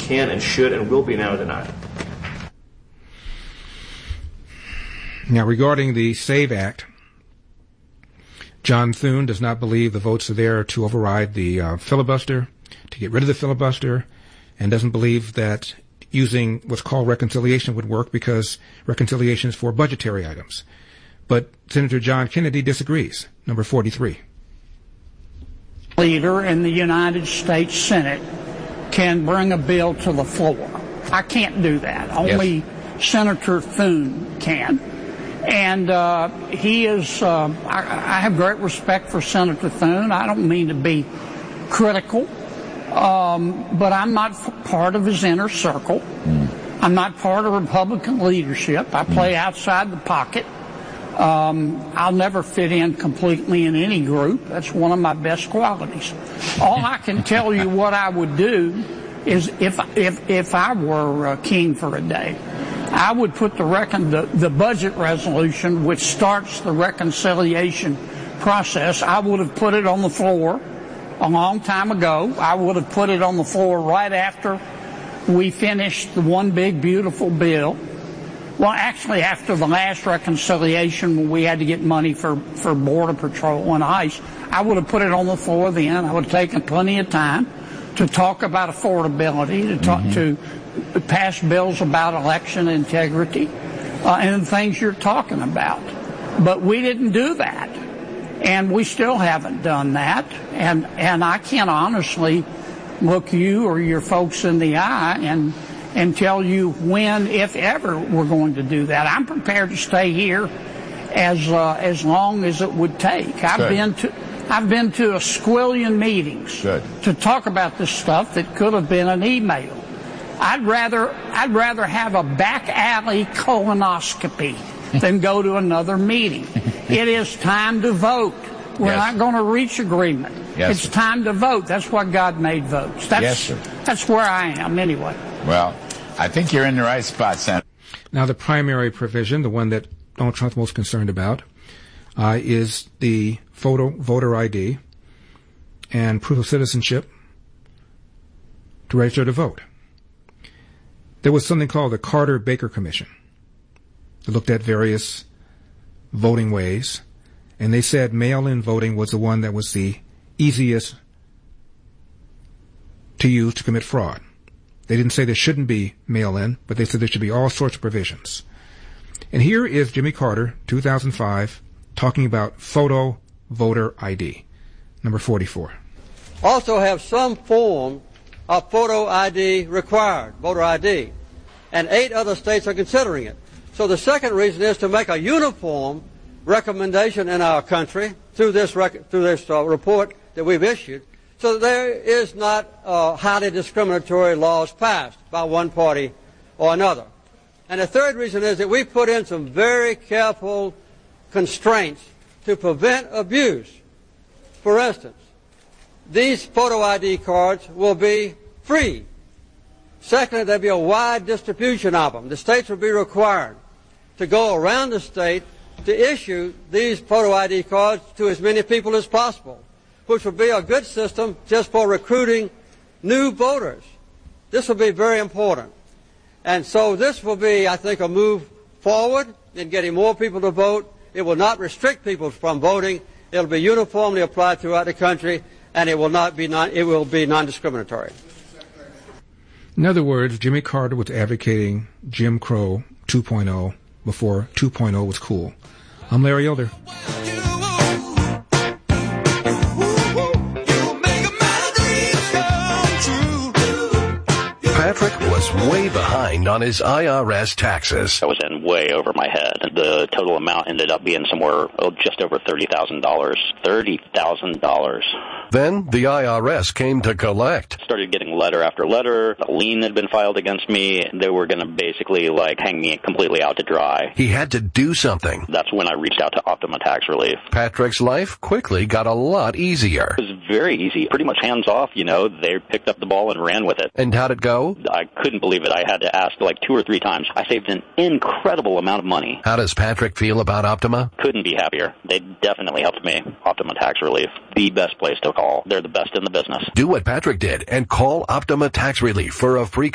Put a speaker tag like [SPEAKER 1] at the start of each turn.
[SPEAKER 1] can and should and will be now denied.
[SPEAKER 2] Now, regarding the SAVE Act, John Thune does not believe the votes are there to override the filibuster, to get rid of the filibuster, and doesn't believe that using what's called reconciliation would work because reconciliation is for budgetary items. But Senator John Kennedy disagrees. Number 43.
[SPEAKER 3] Leader in the United States Senate can bring a bill to the floor. I can't do that. Only Senator Thune can. And he is, I have great respect for Senator Thune. I don't mean to be critical, but I'm not part of his inner circle. I'm not part of Republican leadership. I play outside the pocket. I'll never fit in completely in any group. That's one of my best qualities. All I can tell you what I would do is if I were king for a day, I would put the budget resolution, which starts the reconciliation process, I would have put it on the floor a long time ago. I would have put it on the floor right after we finished the one big beautiful bill. Well, actually, after the last reconciliation, when we had to get money for Border Patrol and ICE, I would have put it on the floor then. I would have taken plenty of time to talk about affordability, to pass bills about election integrity, and the things you're talking about. But we didn't do that, and we still haven't done that. And I can't honestly look you or your folks in the eye and tell you when, if ever, we're going to do that. I'm prepared to stay here as long as it would take. I've been to a squillion meetings to talk about this stuff that could have been an email. I'd rather have a back alley colonoscopy than go to another meeting. It is time to vote. We're not going to reach agreement. It's time to vote. That's why God made votes. That's where I am anyway.
[SPEAKER 4] Well, I think you're in the right spot, Senator.
[SPEAKER 2] Now, the primary provision, the one that Donald Trump's most concerned about, is the voter ID and proof of citizenship to register to vote. There was something called the Carter-Baker Commission that looked at various voting ways, and they said mail-in voting was the one that was the easiest to use to commit fraud. They didn't say there shouldn't be mail-in, but they said there should be all sorts of provisions. And here is Jimmy Carter, 2005, talking about photo voter ID. Number 44.
[SPEAKER 5] Also have some form of photo ID required, voter ID. And 8 other states are considering it. So the second reason is to make a uniform recommendation in our country through this report that we've issued, so that there is not highly discriminatory laws passed by one party or another. And the third reason is that we put in some very careful constraints to prevent abuse. For instance, these photo ID cards will be free. Secondly, there'll be a wide distribution of them. The states will be required to go around the state to issue these photo ID cards to as many people as possible, which will be a good system just for recruiting new voters. This will be very important. And so this will be, I think, a move forward in getting more people to vote. It will not restrict people from voting. It will be uniformly applied throughout the country, and it will be non-discriminatory.
[SPEAKER 2] In other words, Jimmy Carter was advocating Jim Crow 2.0 before 2.0 was cool. I'm Larry Elder.
[SPEAKER 6] Patrick was way behind on his IRS taxes.
[SPEAKER 7] I was in way over my head. The total amount ended up being somewhere just over $30,000. $30,000.
[SPEAKER 6] Then the IRS came to collect.
[SPEAKER 7] Started getting letter after letter. A lien had been filed against me. They were going to basically hang me completely out to dry.
[SPEAKER 6] He had to do something.
[SPEAKER 7] That's when I reached out to Optima Tax Relief.
[SPEAKER 6] Patrick's life quickly got a lot easier.
[SPEAKER 7] It was very easy. Pretty much hands off, They picked up the ball and ran with it.
[SPEAKER 6] And how'd it go?
[SPEAKER 7] I couldn't believe it. I had to ask 2 or 3 times. I saved an incredible amount of money.
[SPEAKER 6] How does Patrick feel about Optima?
[SPEAKER 7] Couldn't be happier. They definitely helped me. Optima Tax Relief, the best place to call. They're the best in the business.
[SPEAKER 6] Do what Patrick did and call Optima Tax Relief for a free